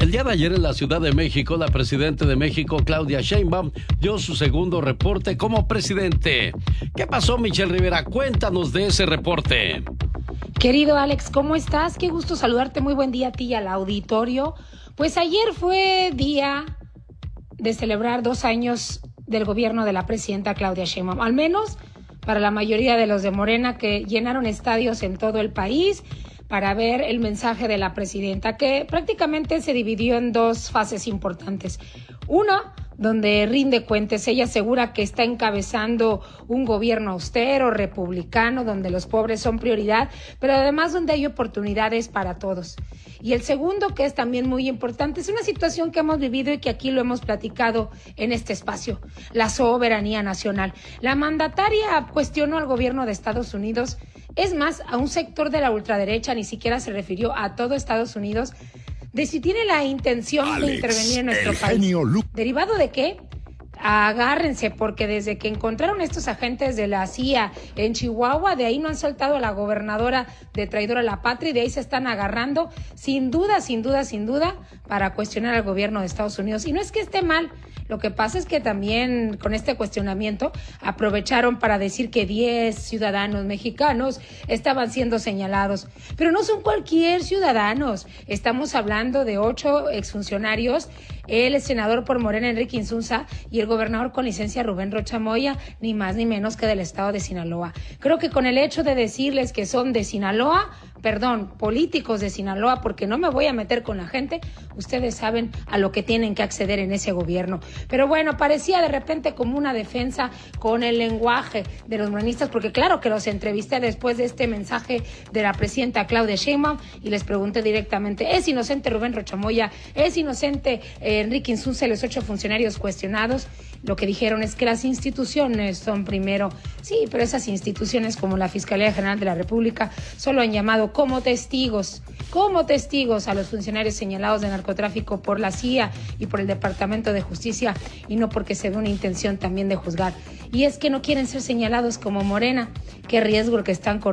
El día de ayer en la Ciudad de México, la presidenta de México, Claudia Sheinbaum, dio su segundo reporte como presidente. ¿Qué pasó, Michelle Rivera? Cuéntanos de ese reporte. Querido Alex, ¿cómo estás? Qué gusto saludarte. Muy buen día a ti y al auditorio. Pues ayer fue día de celebrar 2 años del gobierno de la presidenta Claudia Sheinbaum, al menos para la mayoría de los de Morena, que llenaron estadios en todo el país para ver el mensaje de la presidenta, que prácticamente se dividió en 2 fases importantes. Una, donde rinde cuentas. Ella asegura que está encabezando un gobierno austero, republicano, donde los pobres son prioridad, pero además donde hay oportunidades para todos. Y el segundo, que es también muy importante, es una situación que hemos vivido y que aquí lo hemos platicado en este espacio, la soberanía nacional. La mandataria cuestionó al gobierno de Estados Unidos, es más, a un sector de la ultraderecha, ni siquiera se refirió a todo Estados Unidos, de si tiene la intención de intervenir en nuestro país. ¿Derivado de qué? Agárrense, porque desde que encontraron estos agentes de la CIA en Chihuahua, de ahí no han soltado a la gobernadora de traidora a la patria, y de ahí se están agarrando, sin duda, para cuestionar al gobierno de Estados Unidos. Y no es que esté mal, lo que pasa es que también con este cuestionamiento aprovecharon para decir que 10 ciudadanos mexicanos estaban siendo señalados. Pero no son cualquier ciudadanos, estamos hablando de 8 exfuncionarios, el senador por Morena, Enrique Insunza, y el gobernador con licencia, Rubén Rocha Moya, ni más ni menos que del estado de Sinaloa. Creo que con el hecho de decirles que son de Sinaloa, políticos de Sinaloa, porque no me voy a meter con la gente, ustedes saben a lo que tienen que acceder en ese gobierno. Pero bueno, parecía de repente como una defensa con el lenguaje de los morenistas, porque claro que los entrevisté después de este mensaje de la presidenta Claudia Sheinbaum y les pregunté directamente, ¿es inocente Rubén Rocha Moya? ¿Es inocente Enrique Insunza y los 8 funcionarios cuestionados? Lo que dijeron es que las instituciones son primero. Sí, pero esas instituciones como la Fiscalía General de la República solo han llamado como testigos a los funcionarios señalados de narcotráfico por la CIA y por el Departamento de Justicia, y no porque se ve una intención también de juzgar. Y es que no quieren ser señalados como Morena. Qué riesgo el que están corriendo